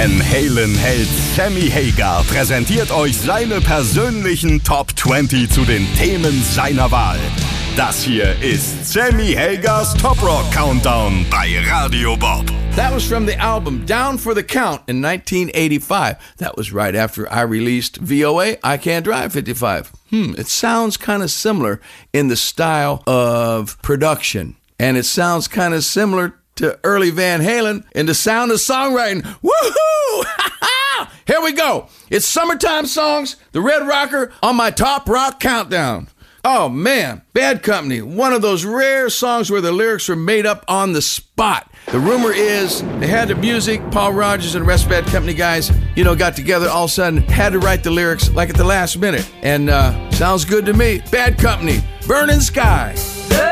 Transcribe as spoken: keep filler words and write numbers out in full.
Van Halen-Held Sammy Hagar präsentiert euch seine persönlichen Top zwanzig zu den Themen seiner Wahl. Das hier ist Sammy Hagars Top Rock Countdown bei Radio Bob. That was from the album Down for the Count in nineteen eighty-five. That was right after I released V O A, I Can't Drive fifty-five. Hmm, it sounds kind of similar in the style of production. And it sounds kind of similar to early Van Halen in the sound of songwriting. Woohoo! Here we go. It's Summertime Songs, the Red Rocker, on my Top Rock Countdown. Oh, man. Bad Company, one of those rare songs where the lyrics were made up on the spot. The rumor is they had the music, Paul Rodgers and the rest of Bad Company guys, you know, got together, all of a sudden had to write the lyrics like at the last minute. And uh, sounds good to me. Bad Company, Burning Sky.